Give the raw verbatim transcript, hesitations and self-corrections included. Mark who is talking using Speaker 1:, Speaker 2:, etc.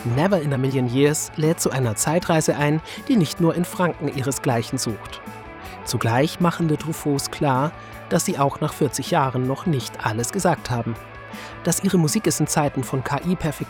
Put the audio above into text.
Speaker 1: Never in a Million Years lädt zu einer Zeitreise ein, die nicht nur in Franken ihresgleichen sucht. Zugleich machen The Truffauts klar, dass sie auch nach vierzig Jahren noch nicht alles gesagt haben. Dass ihre Musik es in Zeiten von K I-Perfektion